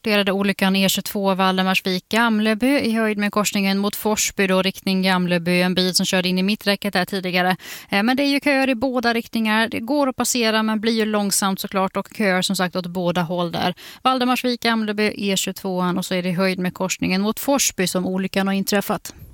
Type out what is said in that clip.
rapporterade olyckan E22 Valdemarsvik-Gamleby i höjd med korsningen mot Forsby då, riktning Gamleby. En bil som körde in i mitträcket där tidigare. Men det är ju köer i båda riktningar. Det går att passera men blir ju långsamt såklart, och köer som sagt åt båda håll där. Valdemarsvik-Gamleby E22 och så är det i höjd med korsningen mot Forsby som olyckan har inträffat.